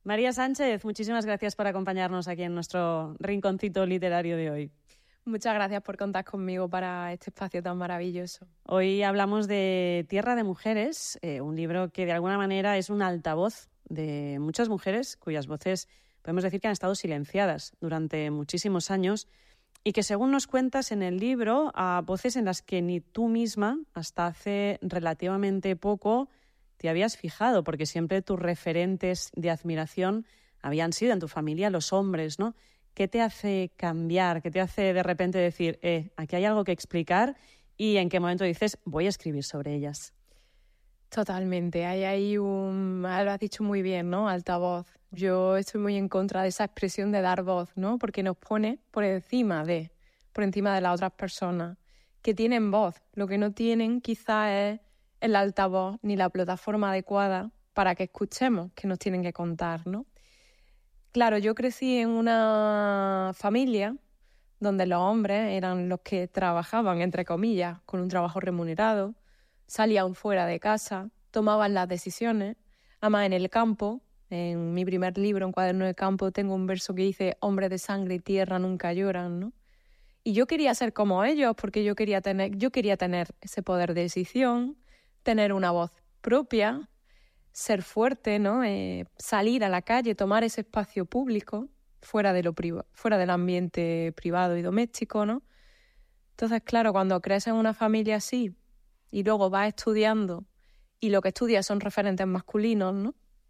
María Sánchez, muchísimas gracias por acompañarnos aquí en nuestro rinconcito literario de hoy. Muchas gracias por contar conmigo para este espacio tan maravilloso. Hoy hablamos de Tierra de Mujeres, un libro que de alguna manera es un altavoz de muchas mujeres cuyas voces podemos decir que han estado silenciadas durante muchísimos años y que, según nos cuentas en el libro, a voces en las que ni tú misma, hasta hace relativamente poco, te habías fijado, porque siempre tus referentes de admiración habían sido en tu familia los hombres, ¿no? ¿Qué te hace cambiar? ¿Qué te hace de repente decir, aquí hay algo que explicar? ¿Y en qué momento dices, voy a escribir sobre ellas? Totalmente. Hay ahí lo has dicho muy bien, ¿no? Altavoz. Yo estoy muy en contra de esa expresión de dar voz, ¿no? Porque nos pone por encima de las otras personas que tienen voz. Lo que no tienen quizás es el altavoz ni la plataforma adecuada para que escuchemos qué nos tienen que contar, ¿no? Claro, yo crecí en una familia donde los hombres eran los que trabajaban, entre comillas, con un trabajo remunerado, salían fuera de casa, tomaban las decisiones. Además, en el campo, en mi primer libro, en Cuaderno de Campo, tengo un verso que dice: hombres de sangre y tierra nunca lloran, ¿no? Y yo quería ser como ellos porque yo quería tener ese poder de decisión, tener una voz propia, ser fuerte, ¿no? Salir a la calle, tomar ese espacio público fuera del ambiente privado y doméstico, ¿no? Entonces, claro, cuando creces en una familia así y luego vas estudiando y lo que estudias son referentes masculinos, ¿no?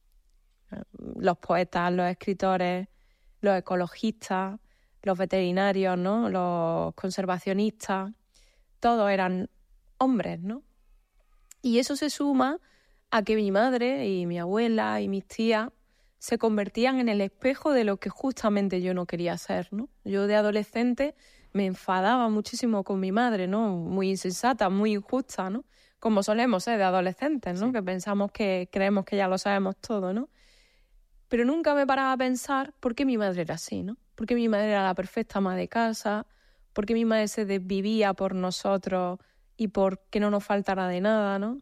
Los poetas, los escritores, los ecologistas, los veterinarios, ¿no? Los conservacionistas, todos eran hombres, ¿no? Y eso se suma a que mi madre y mi abuela y mis tías se convertían en el espejo de lo que justamente yo no quería ser, ¿no? Yo de adolescente me enfadaba muchísimo con mi madre, ¿no? Muy insensata, muy injusta, ¿no? Como solemos ser de adolescentes, ¿no? Sí. Que creemos que ya lo sabemos todo, ¿no? Pero nunca me paraba a pensar por qué mi madre era así, ¿no? Por qué mi madre era la perfecta ama de casa, por qué mi madre se desvivía por nosotros y por que no nos faltara de nada, ¿no?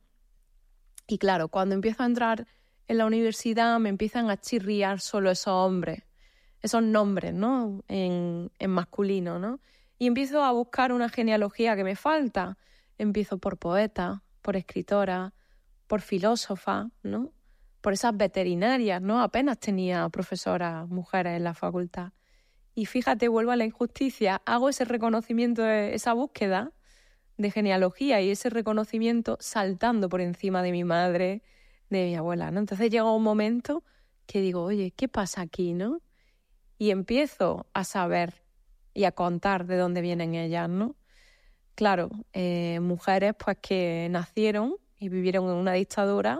Y claro, cuando empiezo a entrar en la universidad me empiezan a chirriar solo esos hombres, esos nombres, ¿no? En masculino, ¿no? Y empiezo a buscar una genealogía que me falta. Empiezo por poetas, por escritoras, por filósofas, ¿no? Por esas veterinarias, ¿no? Apenas tenía profesoras mujeres en la facultad. Y fíjate, vuelvo a la injusticia, hago ese reconocimiento, esa búsqueda de genealogía y ese reconocimiento saltando por encima de mi madre, de mi abuela, ¿no? Entonces llega un momento que digo, oye, ¿qué pasa aquí, no? Y empiezo a saber y a contar de dónde vienen ellas, ¿no? Claro, mujeres pues que nacieron y vivieron en una dictadura.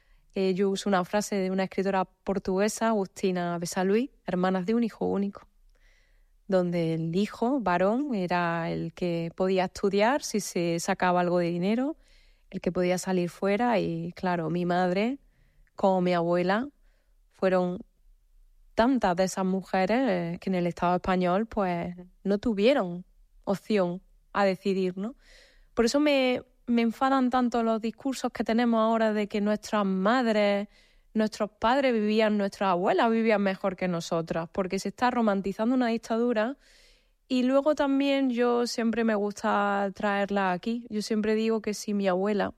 Yo uso una frase de una escritora portuguesa, Agustina Besaluí, hermanas de un hijo único, donde el hijo varón era el que podía estudiar si se sacaba algo de dinero, el que podía salir fuera. Y claro, mi madre como mi abuela fueron tantas de esas mujeres que en el Estado español pues no tuvieron opción a decidir, ¿no? Por eso me enfadan tanto los discursos que tenemos ahora de que nuestras madres, nuestros padres nuestras abuelas vivían mejor que nosotras, porque se está romantizando una dictadura. Y luego también yo siempre me gusta traerla aquí. Yo siempre digo que si mi abuela,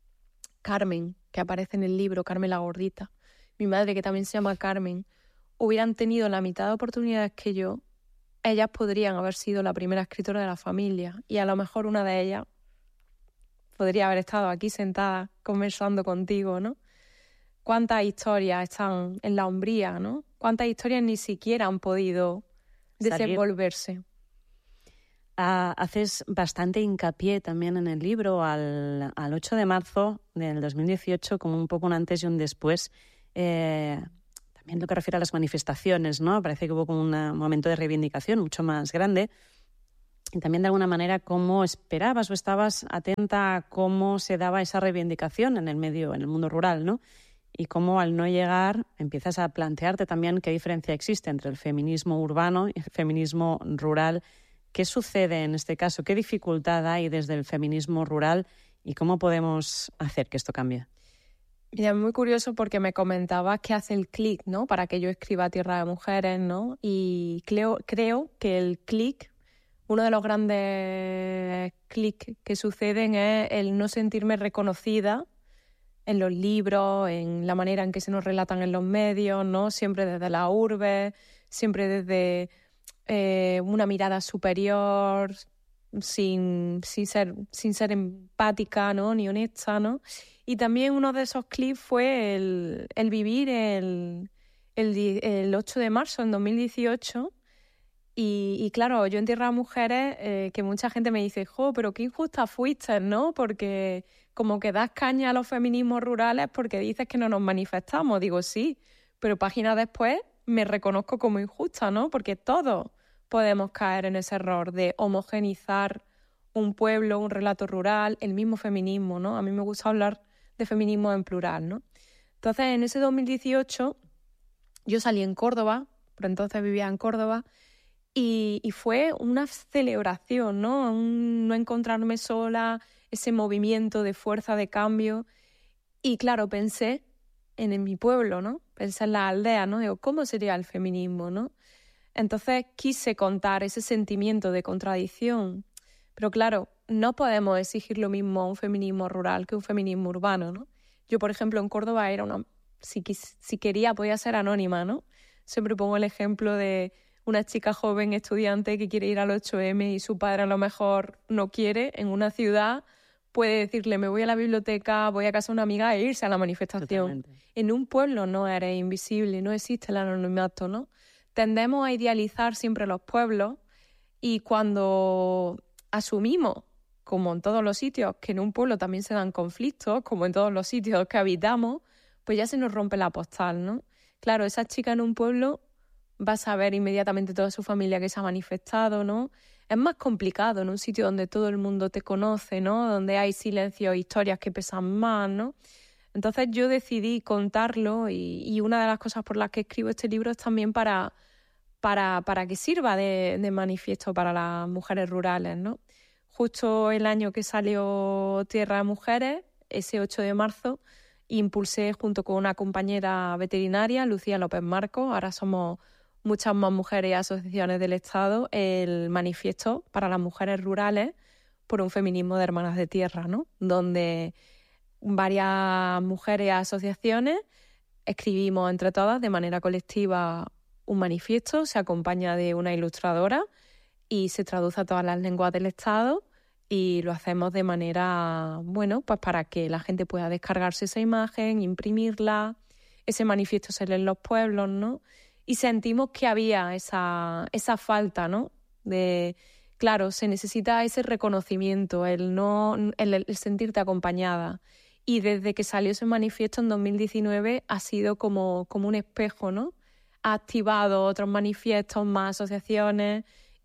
Carmen, que aparece en el libro, Carmen la Gordita, mi madre, que también se llama Carmen, hubieran tenido la mitad de oportunidades que yo, ellas podrían haber sido la primera escritora de la familia. Y a lo mejor una de ellas podría haber estado aquí sentada conversando contigo, ¿no? ¿Cuántas historias están en la umbría, ¿no? ¿Cuántas historias ni siquiera han podido desenvolverse? Haces bastante hincapié también en el libro al 8 de marzo del 2018 como un poco un antes y un después. También lo que refiere a las manifestaciones, ¿no? Parece que hubo como un momento de reivindicación mucho más grande. Y también de alguna manera cómo esperabas o estabas atenta a cómo se daba esa reivindicación en el mundo rural, ¿no? Y cómo al no llegar empiezas a plantearte también qué diferencia existe entre el feminismo urbano y el feminismo rural. ¿Qué sucede en este caso? ¿Qué dificultad hay desde el feminismo rural y cómo podemos hacer que esto cambie? Mira, es muy curioso porque me comentabas que hace el clic, ¿no? Para que yo escriba Tierra de Mujeres, ¿no? Y creo que el clic, uno de los grandes clics que suceden es el no sentirme reconocida en los libros, en la manera en que se nos relatan en los medios, ¿no? Siempre desde la urbe, siempre desde una mirada superior, sin ser empática, ¿no? Ni honesta, ¿no? Y también uno de esos clips fue el vivir el 8 de marzo en 2018. Y claro, yo en Tierra de Mujeres, que mucha gente me dice, jo, pero qué injusta fuiste, ¿no? Porque como que das caña a los feminismos rurales porque dices que no nos manifestamos. Digo, sí, pero páginas después me reconozco como injusta, ¿no? Porque todos podemos caer en ese error de homogenizar un pueblo, un relato rural, el mismo feminismo, ¿no? A mí me gusta hablar de feminismo en plural, ¿no? Entonces, en ese 2018, yo salí en Córdoba, por entonces vivía en Córdoba, y fue una celebración, ¿no? No encontrarme sola, ese movimiento de fuerza de cambio. Y claro, pensé en mi pueblo, ¿no? Pensé en la aldea, ¿no? Digo, ¿cómo sería el feminismo, no? Entonces quise contar ese sentimiento de contradicción. Pero claro, no podemos exigir lo mismo a un feminismo rural que un feminismo urbano, ¿no? Yo, por ejemplo, en Córdoba si quería, podía ser anónima, ¿no? Siempre pongo el ejemplo de una chica joven estudiante que quiere ir al 8M y su padre a lo mejor no quiere. En una ciudad puede decirle, me voy a la biblioteca, voy a casa de una amiga e irse a la manifestación. Totalmente. En un pueblo no eres invisible, no existe el anonimato, ¿no? Tendemos a idealizar siempre los pueblos y cuando asumimos, como en todos los sitios, que en un pueblo también se dan conflictos, como en todos los sitios que habitamos, pues ya se nos rompe la postal, ¿no? Claro, esa chica en un pueblo va a saber inmediatamente toda su familia que se ha manifestado, ¿no? Es más complicado en un sitio donde todo el mundo te conoce, ¿no? Donde hay silencios, historias que pesan más, ¿no? Entonces yo decidí contarlo y una de las cosas por las que escribo este libro es también para que sirva de manifiesto para las mujeres rurales, ¿no? Justo el año que salió Tierra de Mujeres, ese 8 de marzo, impulsé junto con una compañera veterinaria, Lucía López Marcos, ahora somos muchas más mujeres y asociaciones del Estado, el manifiesto para las mujeres rurales por un feminismo de hermanas de tierra, ¿no? Donde varias mujeres y asociaciones escribimos entre todas de manera colectiva un manifiesto, se acompaña de una ilustradora y se traduce a todas las lenguas del Estado y lo hacemos de manera, bueno, pues para que la gente pueda descargarse esa imagen, imprimirla, ese manifiesto se lee en los pueblos, ¿no? Y sentimos que había esa falta, ¿no? Claro, se necesita ese reconocimiento, el sentirte acompañada. Y desde que salió ese manifiesto en 2019 ha sido como un espejo, ¿no? Ha activado otros manifiestos, más asociaciones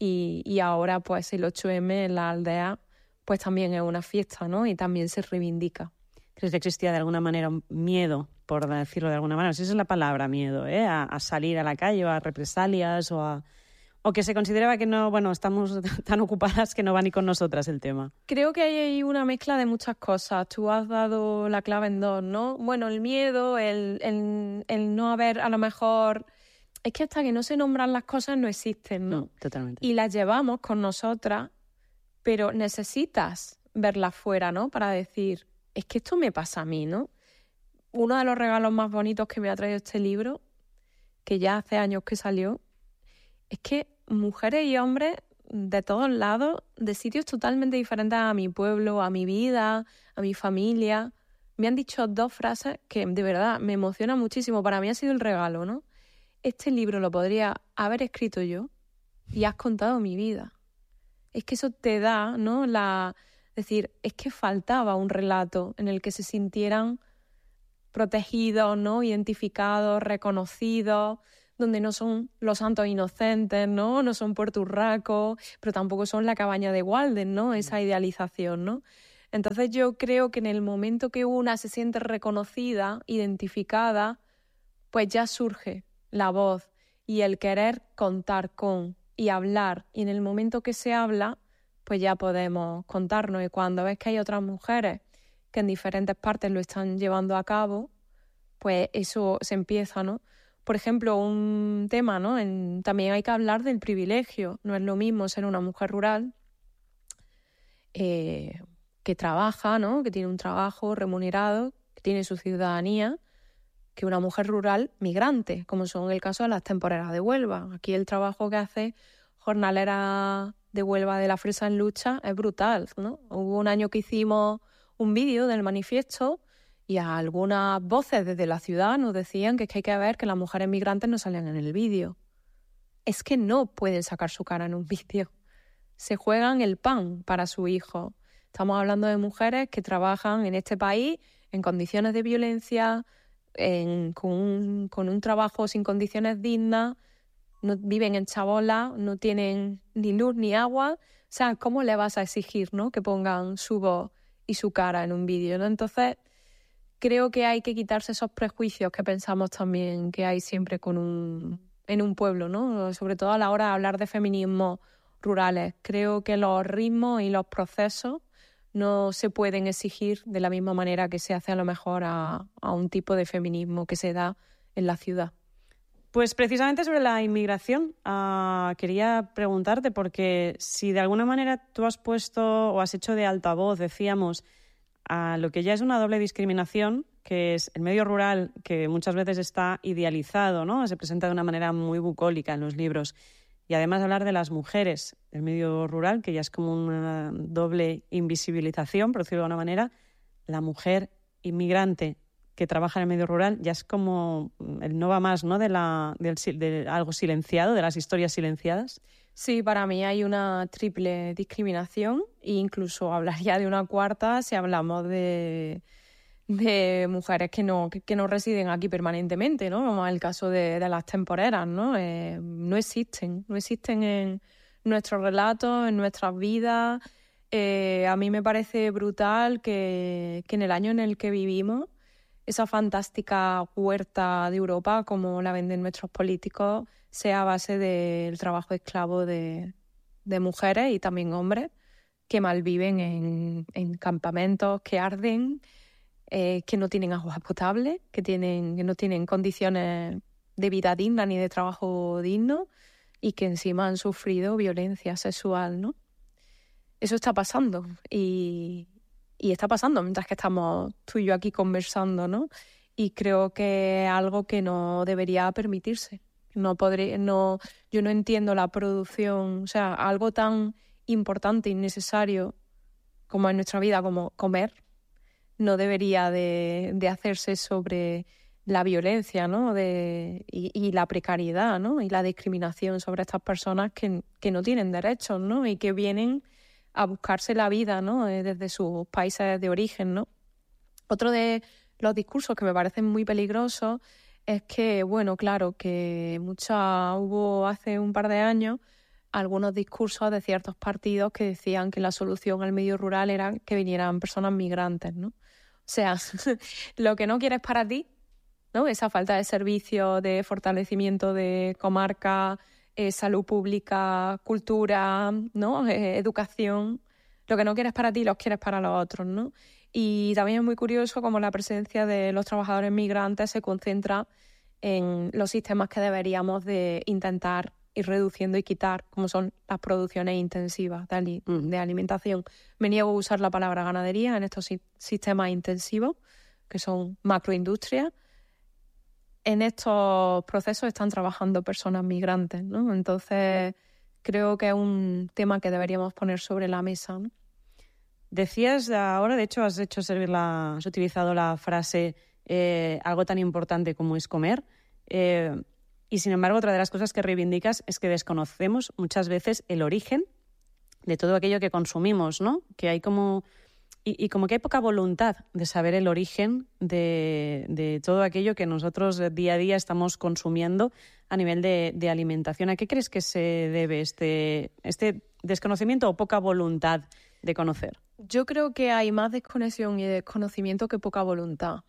y ahora pues el 8M en la aldea pues también es una fiesta, ¿no? Y también se reivindica. ¿Crees que existía de alguna manera un miedo, por decirlo de alguna manera? Si esa es la palabra, miedo, ¿eh? A salir a la calle o a represalias o que se consideraba que no, bueno, estamos tan ocupadas que no va ni con nosotras el tema. Creo que hay ahí una mezcla de muchas cosas. Tú has dado la clave en dos, ¿no? Bueno, el miedo, el no haber a lo mejor... Es que hasta que no se nombran las cosas no existen, ¿no? No, totalmente. Y las llevamos con nosotras, pero necesitas verlas fuera, ¿no? Para decir, es que esto me pasa a mí, ¿no? Uno de los regalos más bonitos que me ha traído este libro, que ya hace años que salió, es que mujeres y hombres de todos lados, de sitios totalmente diferentes a mi pueblo, a mi vida, a mi familia, me han dicho dos frases que de verdad me emocionan muchísimo. Para mí ha sido el regalo, ¿no? Este libro lo podría haber escrito yo y has contado mi vida. Es que eso te da, ¿no? Decir, es que faltaba un relato en el que se sintieran protegidos, ¿no? Identificados, reconocidos, donde no son los santos inocentes, ¿no? No son Puerto Urraco, pero tampoco son la cabaña de Walden, ¿no? Esa idealización, ¿no? Entonces yo creo que en el momento que una se siente reconocida, identificada, pues ya surge la voz y el querer contar con y hablar. Y en el momento que se habla, pues ya podemos contarnos. Y cuando ves que hay otras mujeres que en diferentes partes lo están llevando a cabo, pues eso se empieza, ¿no? Por ejemplo, un tema, ¿no? También hay que hablar del privilegio. No es lo mismo ser una mujer rural que trabaja, ¿no? Que tiene un trabajo remunerado, que tiene su ciudadanía, que una mujer rural migrante, como son el caso de las temporeras de Huelva. Aquí el trabajo que hace jornalera de Huelva de la Fresa en Lucha es brutal, ¿no? Hubo un año que hicimos un vídeo del manifiesto y algunas voces desde la ciudad nos decían que es que hay que ver que las mujeres migrantes no salían en el vídeo. Es que no pueden sacar su cara en un vídeo. Se juegan el pan para su hijo. Estamos hablando de mujeres que trabajan en este país en condiciones de violencia, con un trabajo sin condiciones dignas, no viven en chabolas, no tienen ni luz ni agua. O sea, ¿cómo le vas a exigir, ¿no?, que pongan su voz y su cara en un vídeo, ¿no? Entonces, creo que hay que quitarse esos prejuicios que pensamos también que hay siempre en un pueblo, ¿no? Sobre todo a la hora de hablar de feminismos rurales. Creo que los ritmos y los procesos no se pueden exigir de la misma manera que se hace a lo mejor a un tipo de feminismo que se da en la ciudad. Pues precisamente sobre la inmigración quería preguntarte, porque si de alguna manera tú has puesto o has hecho de altavoz, decíamos, a lo que ya es una doble discriminación, que es el medio rural, que muchas veces está idealizado, ¿no? Se presenta de una manera muy bucólica en los libros. Y además hablar de las mujeres del medio rural, que ya es como una doble invisibilización, por decirlo de alguna manera. La mujer inmigrante que trabaja en el medio rural ya es como el no va más, ¿no?, de algo silenciado, de las historias silenciadas. Sí, para mí hay una triple discriminación e incluso hablaría de una cuarta si hablamos de mujeres que no residen aquí permanentemente, ¿no? Como el caso de las temporeras, ¿no? No existen en nuestros relatos, en nuestras vidas. A mí me parece brutal que en el año en el que vivimos, esa fantástica huerta de Europa, como la venden nuestros políticos, sea a base del trabajo esclavo de mujeres y también hombres que malviven en campamentos que arden, que no tienen agua potable, que no tienen condiciones de vida digna ni de trabajo digno y que encima han sufrido violencia sexual, ¿no? Eso está pasando y está pasando mientras que estamos tú y yo aquí conversando, ¿no? Y creo que es algo que no debería permitirse. Yo no entiendo la producción, o sea, algo tan importante y necesario como en nuestra vida, como comer, no debería de hacerse sobre la violencia, ¿no? Y la precariedad, ¿no? Y la discriminación sobre estas personas que no tienen derechos, ¿no? Y que vienen a buscarse la vida, ¿no? Desde sus países de origen, ¿no? Otro de los discursos que me parecen muy peligrosos es que, bueno, claro, que hubo hace un par de años algunos discursos de ciertos partidos que decían que la solución al medio rural era que vinieran personas migrantes, ¿no? O sea, lo que no quieres para ti, ¿no? Esa falta de servicios, de fortalecimiento de comarca, salud pública, cultura, ¿no? Educación. Lo que no quieres para ti, los quieres para los otros, ¿no? Y también es muy curioso cómo la presencia de los trabajadores migrantes se concentra en los sistemas que deberíamos de intentar ir reduciendo y quitar, como son las producciones intensivas de alimentación. Me niego a usar la palabra ganadería en estos sistemas intensivos, que son macroindustrias. En estos procesos están trabajando personas migrantes, ¿no? Entonces, creo que es un tema que deberíamos poner sobre la mesa, ¿no? Decías ahora, de hecho, has utilizado la frase algo tan importante como es comer. Y sin embargo, otra de las cosas que reivindicas es que desconocemos muchas veces el origen de todo aquello que consumimos, ¿no? Que hay como que hay poca voluntad de saber el origen de todo aquello que nosotros día a día estamos consumiendo a nivel de alimentación. ¿A qué crees que se debe este desconocimiento o poca voluntad de conocer? Yo creo que hay más desconexión y desconocimiento que poca voluntad.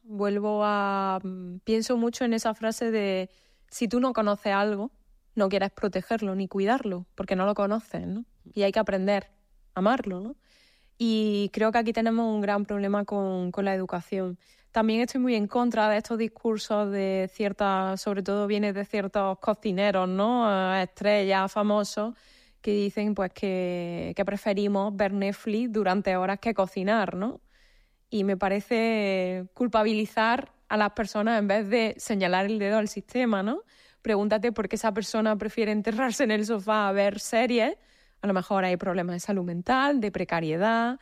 Pienso mucho en esa frase de si tú no conoces algo, no quieres protegerlo ni cuidarlo, porque no lo conoces, ¿no? Y hay que aprender a amarlo, ¿no? Y creo que aquí tenemos un gran problema con la educación. También estoy muy en contra de estos discursos de sobre todo viene de ciertos cocineros, ¿no? Estrellas famosos que dicen pues que preferimos ver Netflix durante horas que cocinar, ¿no? Y me parece culpabilizar a las personas en vez de señalar el dedo al sistema, ¿no? Pregúntate por qué esa persona prefiere enterrarse en el sofá a ver series. A lo mejor hay problemas de salud mental, de precariedad,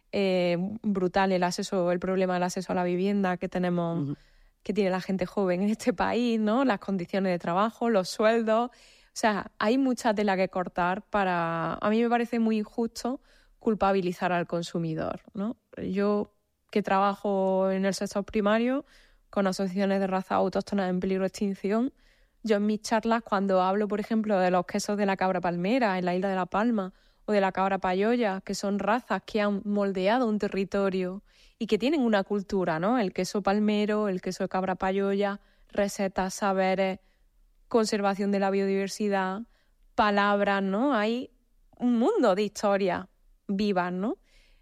brutal el problema del acceso a la vivienda que tenemos, que tiene la gente joven en este país, ¿no? Las condiciones de trabajo, los sueldos. O sea, hay mucha tela que cortar a mí me parece muy injusto culpabilizar al consumidor, ¿no? Yo, que trabajo en el sector primario con asociaciones de razas autóctonas en peligro de extinción, yo en mis charlas, cuando hablo, por ejemplo, de los quesos de la cabra palmera en la isla de La Palma o de la cabra payoya, que son razas que han moldeado un territorio y que tienen una cultura, ¿no? El queso palmero, el queso de cabra payoya, recetas, saberes, conservación de la biodiversidad, palabras, ¿no? Hay un mundo de historias vivas, ¿no?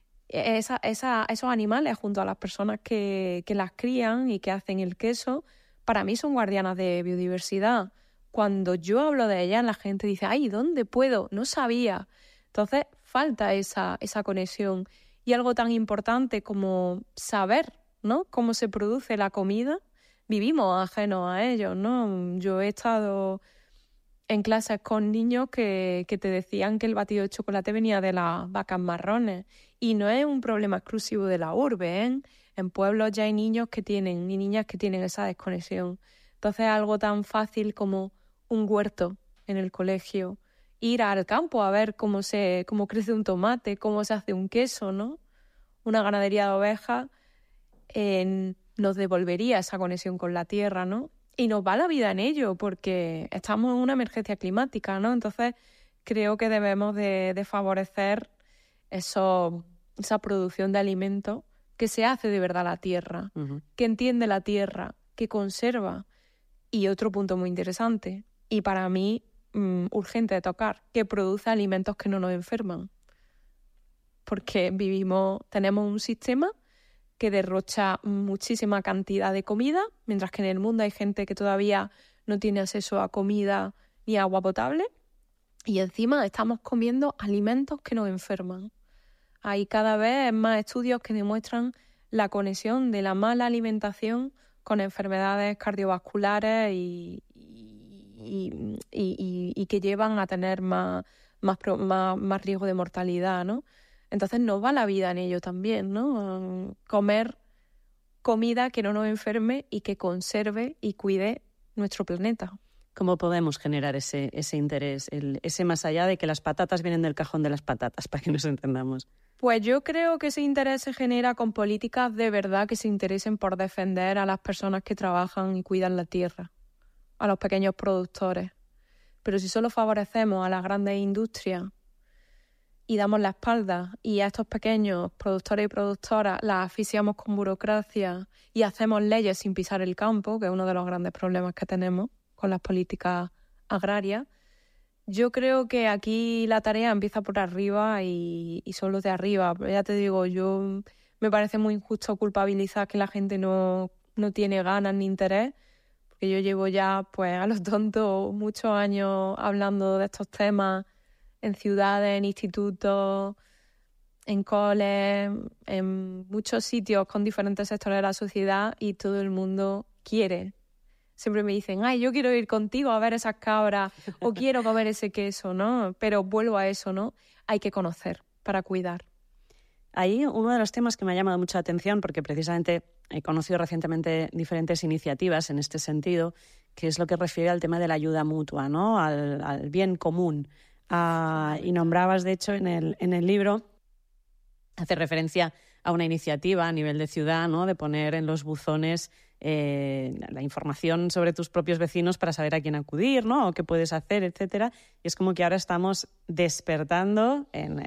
Esos animales, junto a las personas que las crían y que hacen el queso, para mí son guardianas de biodiversidad. Cuando yo hablo de ellas, la gente dice, ¡ay, ¿dónde puedo? No sabía. Entonces, falta esa conexión. Y algo tan importante como saber, ¿no? Cómo se produce la comida. Vivimos ajenos a ellos, ¿no? Yo he estado en clases con niños que te decían que el batido de chocolate venía de las vacas marrones. Y no es un problema exclusivo de la urbe, ¿eh? En pueblos ya hay niños y niñas que tienen esa desconexión. Entonces, algo tan fácil como un huerto en el colegio, ir al campo a ver cómo crece un tomate, cómo se hace un queso, ¿no? Una ganadería de ovejas nos devolvería esa conexión con la tierra, ¿no? Y nos va la vida en ello, porque estamos en una emergencia climática, ¿no? Entonces, creo que debemos de favorecer esa producción de alimentos que se hace de verdad la tierra, que entiende la tierra, que conserva. Y otro punto muy interesante, y para mí urgente de tocar, que produce alimentos que no nos enferman. Porque tenemos un sistema que derrocha muchísima cantidad de comida, mientras que en el mundo hay gente que todavía no tiene acceso a comida ni agua potable, y encima estamos comiendo alimentos que nos enferman. Hay cada vez más estudios que demuestran la conexión de la mala alimentación con enfermedades cardiovasculares y que llevan a tener más riesgo de mortalidad, ¿no? Entonces nos va la vida en ello también, ¿no? Comer comida que no nos enferme y que conserve y cuide nuestro planeta. ¿Cómo podemos generar ese interés, ese más allá de que las patatas vienen del cajón de las patatas, para que nos entendamos? Pues yo creo que ese interés se genera con políticas de verdad que se interesen por defender a las personas que trabajan y cuidan la tierra, a los pequeños productores. Pero si solo favorecemos a las grandes industrias y damos la espalda y a estos pequeños productores y productoras las asfixiamos con burocracia y hacemos leyes sin pisar el campo, que es uno de los grandes problemas que tenemos con las políticas agrarias, yo creo que aquí la tarea empieza por arriba y solo de arriba. Ya te digo, me parece muy injusto culpabilizar que la gente no tiene ganas ni interés, porque yo llevo ya, pues a los tontos, muchos años hablando de estos temas en ciudades, en institutos, en coles, en muchos sitios con diferentes sectores de la sociedad, y todo el mundo quiere. Siempre me dicen, ay, yo quiero ir contigo a ver esas cabras o quiero comer ese queso, ¿no? Pero vuelvo a eso, ¿no? Hay que conocer para cuidar. Ahí uno de los temas que me ha llamado mucha atención, porque precisamente he conocido recientemente diferentes iniciativas en este sentido, que es lo que refiere al tema de la ayuda mutua, ¿no? Al bien común. Y nombrabas, de hecho, en el libro, hace referencia a una iniciativa a nivel de ciudad, ¿no? De poner en los buzones la información sobre tus propios vecinos para saber a quién acudir, ¿no? O qué puedes hacer, etcétera. Y es como que ahora estamos despertando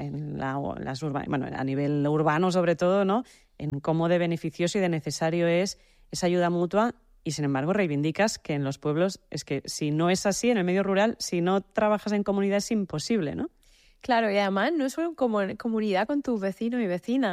a nivel urbano sobre todo, ¿no? En cómo de beneficioso y de necesario es esa ayuda mutua, y sin embargo reivindicas que en los pueblos es que si no es así, en el medio rural, si no trabajas en comunidad es imposible, ¿no? Claro, y además no es solo como en comunidad con tus vecinos y vecinas.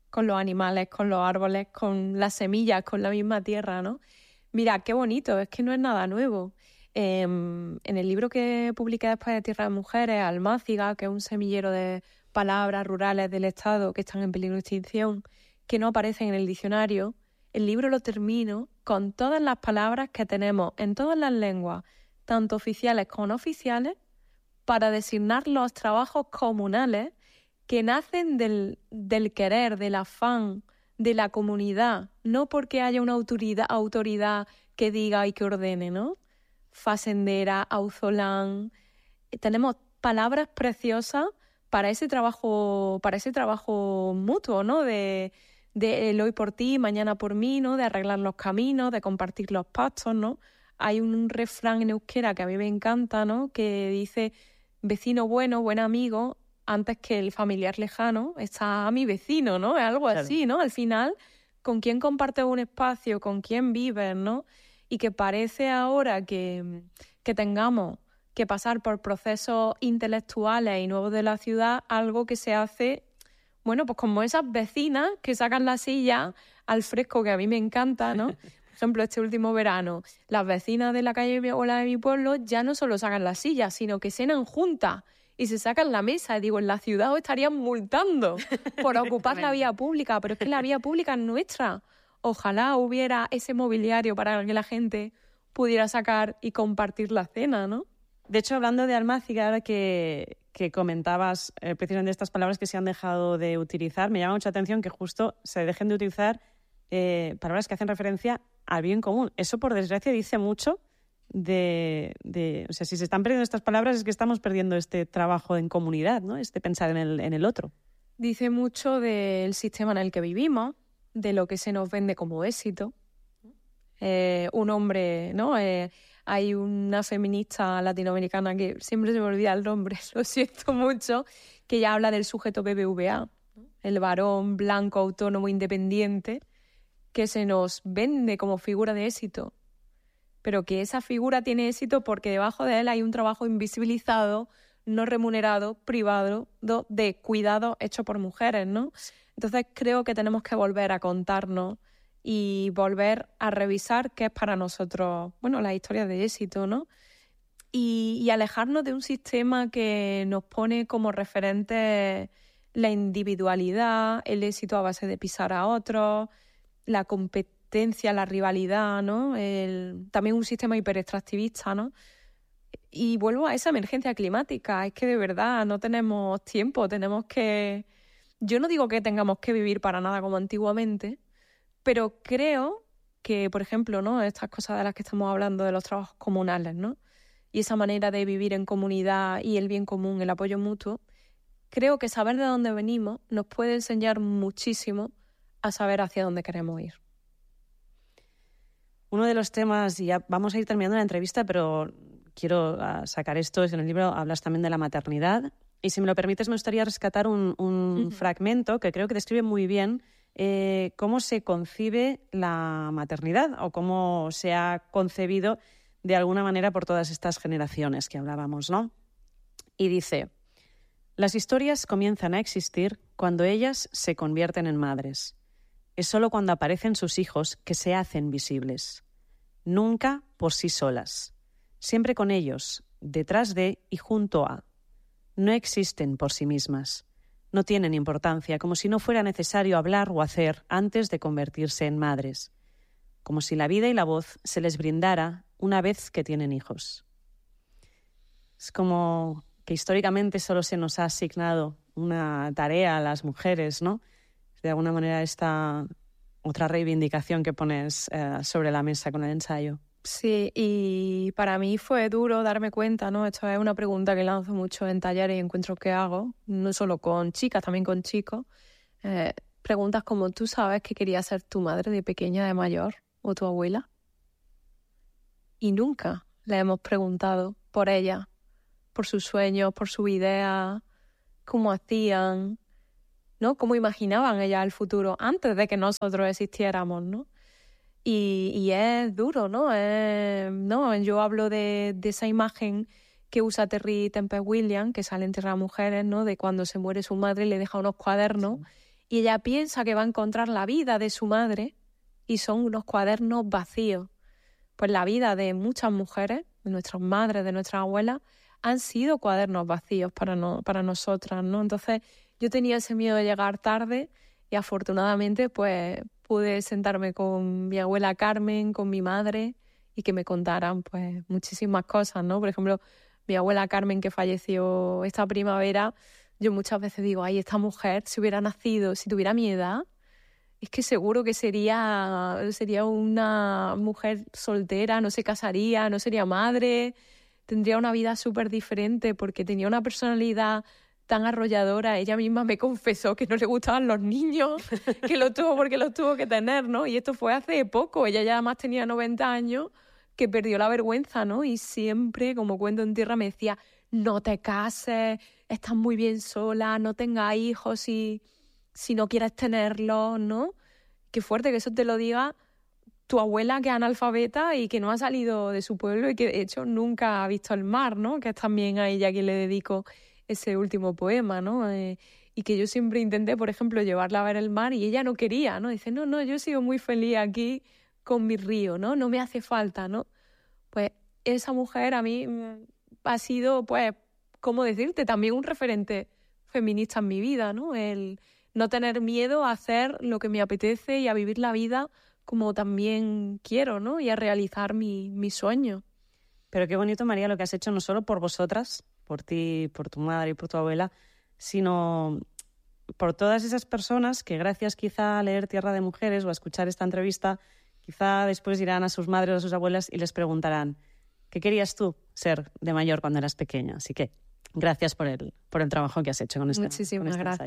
con los animales, con los árboles, con las semillas, con la misma tierra, ¿no? Mira, qué bonito, es que no es nada nuevo. En el libro que publiqué después de Tierra de Mujeres, Almáciga, que es un semillero de palabras rurales del Estado que están en peligro de extinción, que no aparecen en el diccionario, el libro lo termino con todas las palabras que tenemos en todas las lenguas, tanto oficiales como no oficiales, para designar los trabajos comunales que nacen del querer, del afán, de la comunidad, no porque haya una autoridad que diga y que ordene, ¿no? Facendera, auzolán. Tenemos palabras preciosas para ese trabajo mutuo, ¿no? De el hoy por ti, mañana por mí, ¿no? De arreglar los caminos, de compartir los pastos, ¿no? Hay un refrán en euskera que a mí me encanta, ¿no? Que dice, vecino bueno, buen amigo, antes que el familiar lejano, está a mi vecino, ¿no? Es algo así, ¿no? Al final, con quién compartes un espacio, con quién vives, ¿no? Y que parece ahora que tengamos que pasar por procesos intelectuales y nuevos de la ciudad, algo que se hace, bueno, pues como esas vecinas que sacan la silla al fresco, que a mí me encanta, ¿no? Por ejemplo, este último verano, las vecinas de la calle de mi abuela de mi pueblo ya no solo sacan la silla, sino que cenan juntas y se sacan la mesa. Y digo, en la ciudad os estarían multando por ocupar la vía pública, pero es que la vía pública es nuestra. Ojalá hubiera ese mobiliario para que la gente pudiera sacar y compartir la cena, ¿no? De hecho, hablando de Almáciga, ahora que comentabas precisamente estas palabras que se han dejado de utilizar, me llama mucha atención que justo se dejen de utilizar palabras que hacen referencia al bien común. Eso, por desgracia, dice mucho o sea, si se están perdiendo estas palabras es que estamos perdiendo este trabajo en comunidad, ¿no? Este pensar en el otro. Dice mucho del sistema en el que vivimos, de lo que se nos vende como éxito. Un hombre, ¿no? Hay una feminista latinoamericana que siempre se me olvida el nombre, lo siento mucho, que ya habla del sujeto BBVA, el varón blanco, autónomo, independiente, que se nos vende como figura de éxito, pero que esa figura tiene éxito porque debajo de él hay un trabajo invisibilizado, no remunerado, privado, de cuidado hecho por mujeres, ¿no? Entonces creo que tenemos que volver a contarnos y volver a revisar qué es para nosotros, bueno, la historia de éxito, ¿no? Y alejarnos de un sistema que nos pone como referente la individualidad, el éxito a base de pisar a otros, la competencia, la rivalidad, ¿no? También un sistema hiperextractivista, ¿no? Y vuelvo a esa emergencia climática. Es que de verdad no tenemos tiempo, tenemos que... Yo no digo que tengamos que vivir para nada como antiguamente, pero creo que, por ejemplo, ¿no? Estas cosas de las que estamos hablando, de los trabajos comunales, ¿no? Y esa manera de vivir en comunidad y el bien común, el apoyo mutuo, creo que saber de dónde venimos nos puede enseñar muchísimo a saber hacia dónde queremos ir. Uno de los temas, y ya vamos a ir terminando la entrevista, pero quiero sacar esto, es en el libro hablas también de la maternidad, y si me lo permites me gustaría rescatar un fragmento que creo que describe muy bien cómo se concibe la maternidad o cómo se ha concebido de alguna manera por todas estas generaciones que hablábamos, ¿no? Y dice, las historias comienzan a existir cuando ellas se convierten en madres. Es solo cuando aparecen sus hijos que se hacen visibles. Nunca por sí solas. Siempre con ellos, detrás de y junto a. No existen por sí mismas. No tienen importancia, como si no fuera necesario hablar o hacer antes de convertirse en madres. Como si la vida y la voz se les brindara una vez que tienen hijos. Es como que históricamente solo se nos ha asignado una tarea a las mujeres, ¿no? De alguna manera esta otra reivindicación que pones sobre la mesa con el ensayo. Sí, y para mí fue duro darme cuenta, ¿no? Esto es una pregunta que lanzo mucho en talleres y encuentros que hago, no solo con chicas, también con chicos. Preguntas como, ¿tú sabes que quería ser tu madre de pequeña, de mayor, o tu abuela? Y nunca le hemos preguntado por ella, por sus sueños, por su idea, cómo hacían, ¿no? Cómo imaginaban ellas el futuro antes de que nosotros existiéramos, ¿no? Y es duro, ¿no? ¿no? Yo hablo de esa imagen que usa Terry Tempest Williams, que sale en Tierra de Mujeres, ¿no? De cuando se muere su madre y le deja unos cuadernos, sí. y ella piensa que va a encontrar la vida de su madre y son unos cuadernos vacíos. Pues la vida de muchas mujeres, de nuestras madres, de nuestras abuelas, han sido cuadernos vacíos para nosotras, ¿no? Entonces yo tenía ese miedo de llegar tarde y afortunadamente pues pude sentarme con mi abuela Carmen, con mi madre y que me contaran pues muchísimas cosas, ¿no? Por ejemplo, mi abuela Carmen, que falleció esta primavera, yo muchas veces digo, ay, esta mujer, si hubiera nacido, si tuviera mi edad, es que seguro que sería una mujer soltera, no se casaría, no sería madre, tendría una vida súper diferente porque tenía una personalidad tan arrolladora. Ella misma me confesó que no le gustaban los niños, que los tuvo que tener, ¿no? Y esto fue hace poco, ella ya además tenía 90 años, que perdió la vergüenza, ¿no? Y siempre, como cuento en tierra, me decía, no te cases, estás muy bien sola, no tengas hijos si no quieres tenerlos, ¿no? Qué fuerte que eso te lo diga tu abuela, que es analfabeta y que no ha salido de su pueblo y que de hecho nunca ha visto el mar, ¿no? Que es también a ella quien le dedico ese último poema, ¿no? Y que yo siempre intenté, por ejemplo, llevarla a ver el mar y ella no quería, ¿no? Dice, no, yo he sido muy feliz aquí con mi río, ¿no? No me hace falta, ¿no? Pues esa mujer a mí ha sido, pues, ¿cómo decirte? También un referente feminista en mi vida, ¿no? El no tener miedo a hacer lo que me apetece y a vivir la vida como también quiero, ¿no? Y a realizar mi sueño. Pero qué bonito, María, lo que has hecho no solo por vosotras, por ti, por tu madre y por tu abuela, sino por todas esas personas que gracias quizá a leer Tierra de Mujeres o a escuchar esta entrevista, quizá después irán a sus madres o a sus abuelas y les preguntarán ¿qué querías tú ser de mayor cuando eras pequeña? Así que gracias por el trabajo que has hecho con esta. Muchísimas gracias.